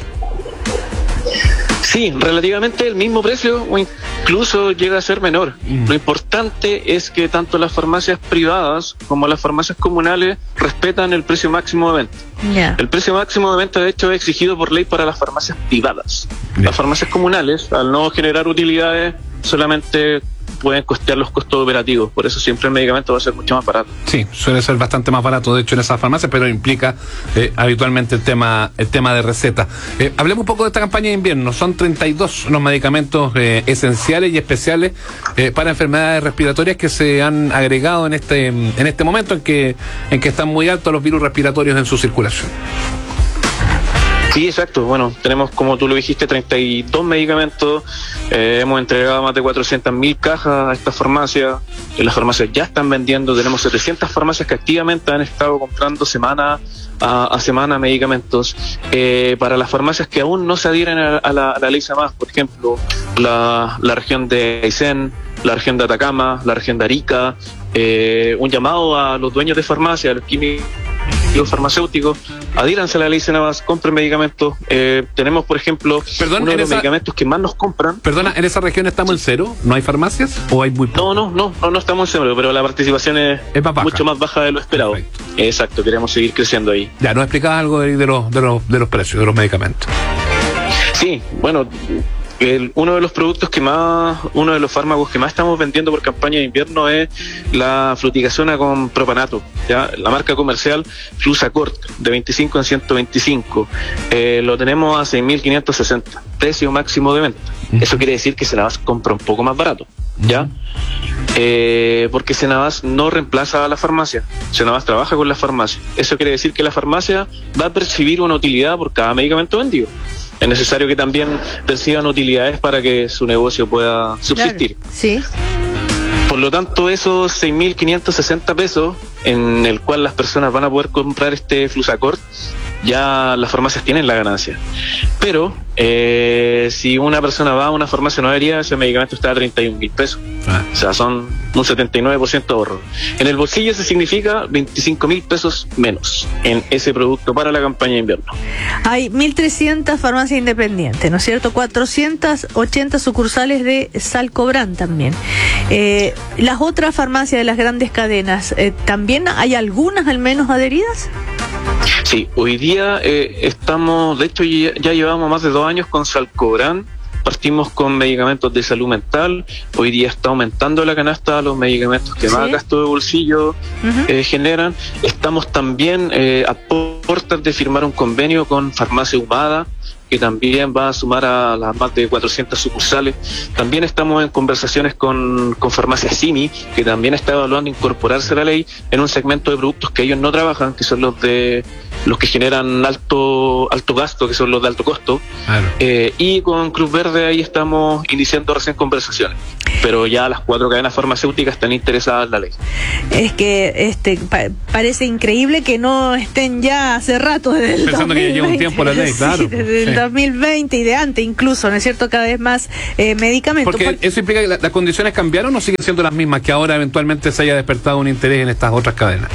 Sí, relativamente el mismo precio o incluso llega a ser menor. Mm. Lo importante es que tanto las farmacias privadas como las farmacias comunales respetan el precio máximo de venta. Yeah. El precio máximo de venta, de hecho, es exigido por ley para las farmacias privadas. Yeah. Las farmacias comunales, al no generar utilidades, solamente pueden costear los costos operativos, por eso siempre el medicamento va a ser mucho más barato.
Sí, suele ser bastante más barato, de hecho, en esas farmacias, pero implica eh, habitualmente el tema el tema de receta. Eh, hablemos un poco de esta campaña de invierno. Son treinta y dos los medicamentos eh, esenciales y especiales eh, para enfermedades respiratorias que se han agregado en este en este momento en que en que están muy altos los virus respiratorios en su circulación.
Sí, exacto. Bueno, tenemos, como tú lo dijiste, treinta y dos medicamentos. Eh, hemos entregado más de cuatrocientas mil cajas a estas farmacias. Eh, las farmacias ya están vendiendo. Tenemos setecientas farmacias que activamente han estado comprando semana a, a semana medicamentos. Eh, para las farmacias que aún no se adhieren a, a, la, a la ley Senabast, por ejemplo, la, la región de Aysén, la región de Atacama, la región de Arica, eh, un llamado a los dueños de farmacia, a los químicos, los farmacéuticos, adhíranse a la ley Senabast, compren medicamentos. Eh, tenemos, por ejemplo,
Perdón,
uno de los
esa...
medicamentos que más nos compran.
Perdona, ¿en esa región estamos en cero? ¿No hay farmacias o hay muy poco?
No, no, no, no, no estamos en cero, pero la participación es, es más mucho más baja de lo esperado. Perfecto. Exacto, queremos seguir creciendo ahí.
Ya, ¿nos explicabas algo de, de, los, de, los, de los precios, de los medicamentos?
Sí, bueno... El, uno de los productos que más, uno de los fármacos que más estamos vendiendo por campaña de invierno es la fluticasona con propanato, ¿ya? La marca comercial Flusacort de veinticinco en ciento veinticinco. Eh, lo tenemos a seis mil quinientos sesenta, precio máximo de venta. Uh-huh. Eso quiere decir que Senabast compra un poco más barato, ¿ya? Uh-huh. Eh, porque Senabast no reemplaza a la farmacia, Senabast trabaja con la farmacia. Eso quiere decir que la farmacia va a percibir una utilidad por cada medicamento vendido. Es necesario que también perciban utilidades para que su negocio pueda subsistir.
Claro, sí.
Por lo tanto, esos seis mil quinientos sesenta pesos en el cual las personas van a poder comprar este Flusacort ya las farmacias tienen la ganancia. Pero eh, si una persona va a una farmacia no debería, ese medicamento está a treinta y un mil pesos. Ah. O sea, son un setenta y nueve por ciento de ahorro. En el bolsillo eso significa veinticinco mil pesos menos en ese producto para la campaña de invierno.
Hay mil trescientas farmacias independientes, ¿no es cierto? cuatrocientas ochenta sucursales de Salcobran también. Eh, las otras farmacias de las grandes cadenas, eh, ¿también hay algunas al menos adheridas?
Sí, hoy día eh, estamos, de hecho ya, ya llevamos más de dos años con Salcobran. Partimos con medicamentos de salud mental, hoy día está aumentando la canasta, los medicamentos que ¿Sí? más gasto de bolsillo uh-huh. eh, generan. Estamos también eh, a puertas de firmar un convenio con Farmacia Humada, que también va a sumar a las más de cuatrocientas sucursales. También estamos en conversaciones con, con Farmacia Simi, que también está evaluando incorporarse a la ley en un segmento de productos que ellos no trabajan, que son los de los que generan alto alto gasto, que son los de alto costo. Claro. Eh, y con Cruz Verde ahí estamos iniciando recién conversaciones. Pero ya las cuatro cadenas farmacéuticas están interesadas en la ley.
Es que este pa- parece increíble que no estén ya hace rato desde el
Pensando
dos mil veinte,
que ya lleva un tiempo la ley,
sí,
claro.
Desde el
sí.
dos mil veinte y de antes incluso, ¿no es cierto? Cada vez más eh, medicamentos.
Porque Por... eso implica que la, las condiciones cambiaron o siguen siendo las mismas, que ahora eventualmente se haya despertado un interés en estas otras cadenas.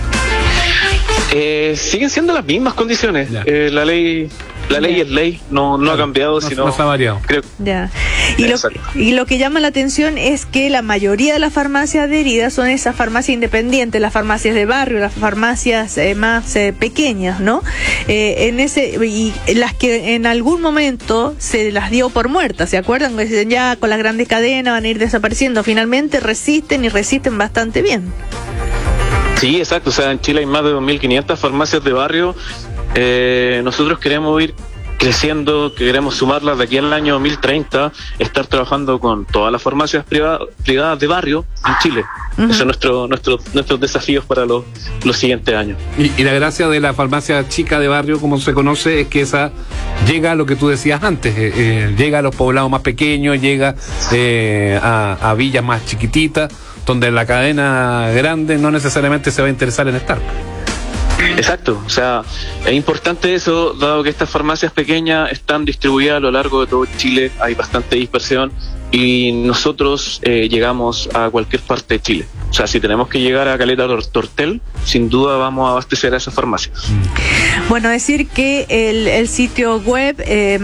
Eh, siguen siendo las mismas condiciones. Eh, la ley la ley yeah. es ley, no, no claro, ha cambiado,
no,
sino...
No se ha variado.
Creo.
Ya. Y lo, y lo que llama la atención es que la mayoría de las farmacias adheridas son esas farmacias independientes, las farmacias de barrio, las farmacias eh, más eh, pequeñas, ¿no? Eh, en ese y las que en algún momento se las dio por muertas, ¿se acuerdan? Ya con las grandes cadenas van a ir desapareciendo. Finalmente resisten y resisten bastante bien.
Sí, exacto. O sea, en Chile hay más de dos mil quinientas farmacias de barrio. Eh, nosotros queremos ir creciendo, queremos sumarlas de aquí al año dos mil treinta, estar trabajando con todas las farmacias privadas, privadas de barrio en Chile. Uh-huh. Esos son nuestro, nuestro, nuestros desafíos para los, los siguientes años.
Y, y la gracia de la farmacia chica de barrio, como se conoce, es que esa llega a lo que tú decías antes, eh, eh, llega a los poblados más pequeños, llega eh, a, a villas más chiquititas, donde la cadena grande no necesariamente se va a interesar en estar.
Exacto, o sea, es importante eso, dado que estas farmacias pequeñas están distribuidas a lo largo de todo Chile, hay bastante dispersión y nosotros eh, llegamos a cualquier parte de Chile. O sea, si tenemos que llegar a Caleta Tortel, sin duda vamos a abastecer a esas farmacias.
Bueno, decir que el, el sitio web eh,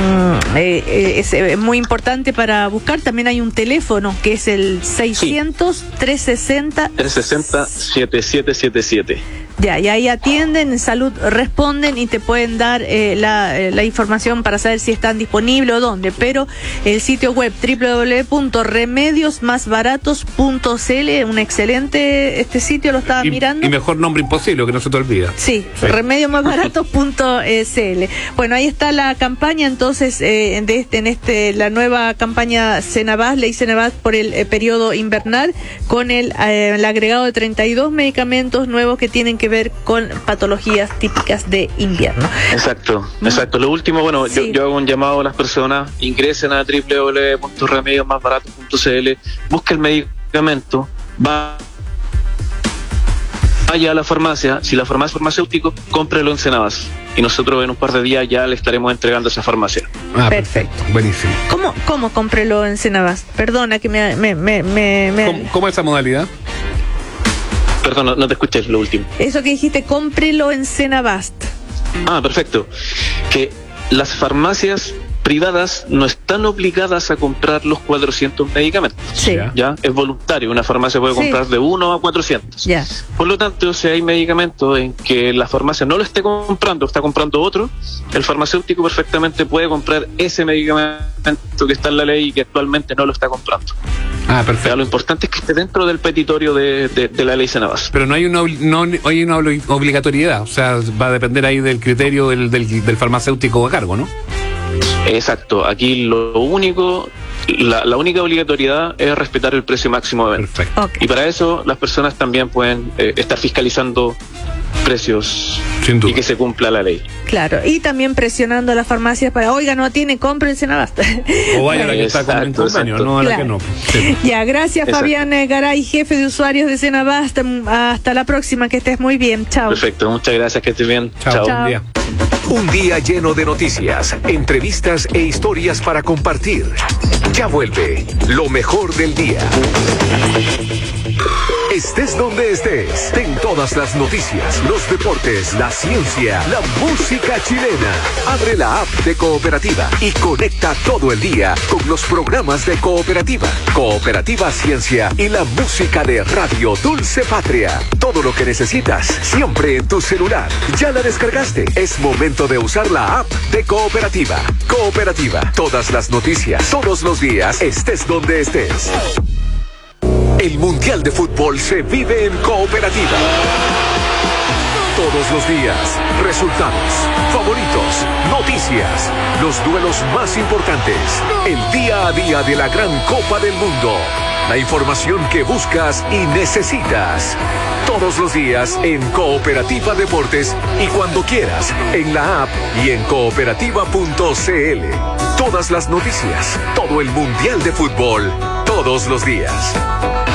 eh, es muy importante para buscar. También hay un teléfono que es el seiscientos, trescientos sesenta
trescientos sesenta, setenta y siete setenta y siete.
Ya, y ahí atienden, en salud responden y te pueden dar eh, la, eh, la información para saber si están disponibles o dónde. Pero el sitio web doble u doble u doble u punto remedios más baratos punto c l, un excelente este sitio, lo estaba
y,
mirando.
Y mejor nombre imposible, que no se te olvida.
Sí, sí. remedios más baratos punto c l. Bueno, ahí está la campaña, entonces, eh, de este, en este la nueva campaña Cenabás, ley Cenabás por el eh, periodo invernal, con el, eh, el agregado de treinta y dos medicamentos nuevos que tienen que ver con patologías típicas de invierno.
Exacto, exacto. Lo último, bueno, sí. yo, yo hago un llamado a las personas, ingresen a doble u doble u doble u punto remedios más baratos punto c l, busquen el medicamento, va vaya a la farmacia, si la farmacia es farmacéutico, cómprelo en Cenabás y nosotros en un par de días ya le estaremos entregando a esa farmacia.
Ah, perfecto. perfecto, buenísimo.
¿Cómo, cómo cómprelo en Cenabás? Perdona que me... me, me, me, me...
¿Cómo, ¿Cómo es esa modalidad?
Perdón, no, no te escuché lo último.
Eso que dijiste, cómprelo en Cenabás.
Ah, perfecto. Que las farmacias privadas no están obligadas a comprar los cuatrocientos medicamentos.
Sí.
Ya es voluntario, una farmacia puede sí. comprar de uno a cuatrocientos.
Ya.
Por lo tanto, si hay medicamentos en que la farmacia no lo esté comprando, está comprando otro, el farmacéutico perfectamente puede comprar ese medicamento que está en la ley y que actualmente no lo está comprando.
Ah, perfecto.
O sea, lo importante es que esté dentro del petitorio de, de, de la ley Cenabás.
Pero no hay una no hay una obligatoriedad, o sea, va a depender ahí del criterio del, del, del farmacéutico a cargo, ¿no?
Exacto, aquí lo único, la, la única obligatoriedad es respetar el precio máximo de venta.
Perfecto.
Okay.
Y para eso las personas también pueden eh, estar fiscalizando precios y que se cumpla la ley.
Claro, y también presionando a las farmacias para, oiga, no tiene, cómprense nada.
O vaya a la que está con el convenio, no a la claro. que no. Sí.
Ya, gracias exacto. Fabián Garay, jefe de usuarios de Cenabás. Hasta, hasta la próxima, que estés muy bien. Chao.
Perfecto, muchas gracias, que estés bien.
Chao. Chao. Buen día.
Un día lleno de noticias, entrevistas e historias para compartir. Ya vuelve lo mejor del día. Estés donde estés, ten todas las noticias, los deportes, la ciencia, la música chilena. Abre la app de Cooperativa y conecta todo el día con los programas de Cooperativa, Cooperativa Ciencia y la música de Radio Dulce Patria. Todo lo que necesitas, siempre en tu celular. ¿Ya la descargaste? Es momento de usar la app de Cooperativa. Cooperativa, todas las noticias, todos los días, estés donde estés. El Mundial de Fútbol se vive en Cooperativa. Todos los días, resultados, favoritos, noticias, los duelos más importantes, el día a día de la gran Copa del Mundo, la información que buscas y necesitas. Todos los días en Cooperativa Deportes y cuando quieras, en la app y en cooperativa punto c l. Todas las noticias, todo el Mundial de Fútbol, todos los días.